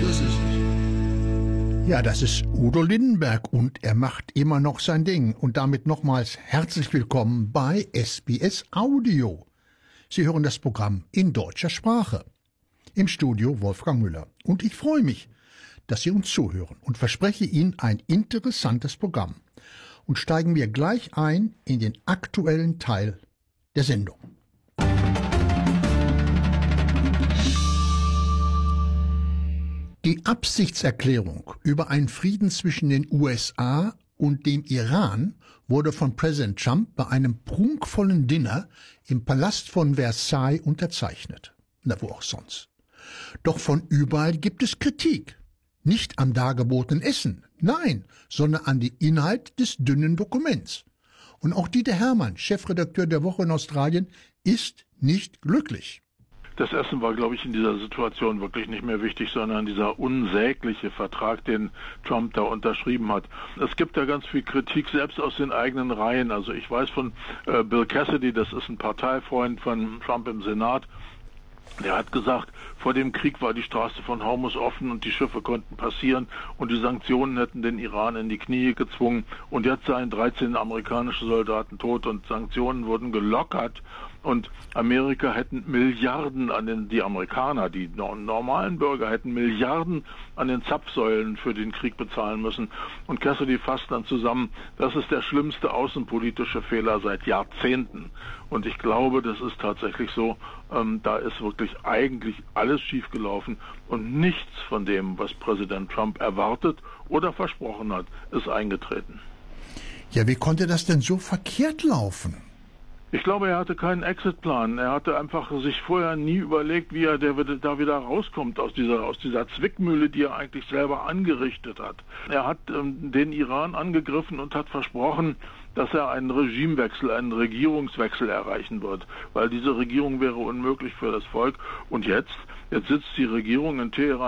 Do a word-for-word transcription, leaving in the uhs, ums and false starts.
ist es nicht. Ja, das ist Udo Lindenberg und er macht immer noch sein Ding. Und damit nochmals herzlich willkommen bei S B S Audio. Sie hören das Programm in deutscher Sprache. Im Studio Wolfgang Müller. Und ich freue mich, dass Sie uns zuhören und verspreche Ihnen ein interessantes Programm. Und steigen wir gleich ein in den aktuellen Teil der Sendung. Die Absichtserklärung über einen Frieden zwischen den U S A und dem Iran wurde von Präsident Trump bei einem prunkvollen Dinner im Palast von Versailles unterzeichnet. Na, wo auch sonst. Doch von überall gibt es Kritik. Nicht am dargebotenen Essen, nein, sondern an den Inhalt des dünnen Dokuments. Und auch Dieter Hermann, Chefredakteur der Woche in Australien, ist nicht glücklich. Das Essen war, glaube ich, in dieser Situation wirklich nicht mehr wichtig, sondern dieser unsägliche Vertrag, den Trump da unterschrieben hat. Es gibt da ganz viel Kritik, selbst aus den eigenen Reihen. Also ich weiß von äh, Bill Cassidy, das ist ein Parteifreund von Trump im Senat, der hat gesagt, vor dem Krieg war die Straße von Hormuz offen und die Schiffe konnten passieren und die Sanktionen hätten den Iran in die Knie gezwungen und jetzt seien dreizehn amerikanische Soldaten tot und Sanktionen wurden gelockert und Amerika hätten Milliarden an den, die Amerikaner, die normalen Bürger hätten Milliarden an den Zapfsäulen für den Krieg bezahlen müssen. Und Cassidy fasst dann zusammen, das ist der schlimmste außenpolitische Fehler seit Jahrzehnten. Und ich glaube, das ist tatsächlich so, ähm, da ist wirklich eigentlich alles schiefgelaufen und nichts von dem, was Präsident Trump erwartet oder versprochen hat, ist eingetreten. Ja, wie konnte das denn so verkehrt laufen? Ich glaube, er hatte keinen Exitplan. Er hatte einfach sich vorher nie überlegt, wie er der, da wieder rauskommt aus dieser, aus dieser Zwickmühle, die er eigentlich selber angerichtet hat. Er hat ähm, den Iran angegriffen und hat versprochen, dass er einen Regimewechsel, einen Regierungswechsel erreichen wird, weil diese Regierung wäre unmöglich für das Volk. Und jetzt, jetzt sitzt die Regierung in Teheran